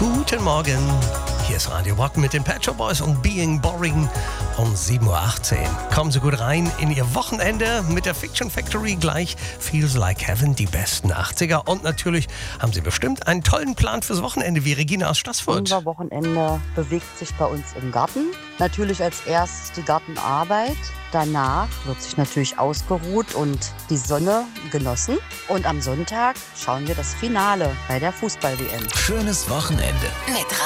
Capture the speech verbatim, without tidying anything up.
Guten Morgen. Hier ist Radio Rock mit den Pet Shop Boys und Being Boring um sieben Uhr achtzehn. Kommen Sie gut rein in Ihr Wochenende mit der Fiction Factory gleich. Feels Like Heaven, die besten achtziger. Und natürlich haben Sie bestimmt einen tollen Plan fürs Wochenende, wie Regina aus Stassfurt. Unser Wochenende bewegt sich bei uns im Garten. Natürlich als erstes die Gartenarbeit. Danach wird sich natürlich ausgeruht und die Sonne genossen. Und am Sonntag schauen wir das Finale bei der Fußball-W M. Schönes Wochenende. Mit